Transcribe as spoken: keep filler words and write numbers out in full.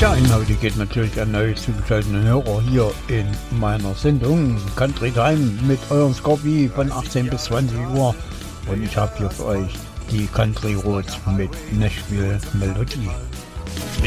Ja, Inhalte geht natürlich an neue zugeschalteten Hörer hier in meiner Sendung Country Time mit eurem Scorpi von achtzehn bis zwanzig Uhr. Und ich habe hier für euch die Country Roads mit Nashville Melodie.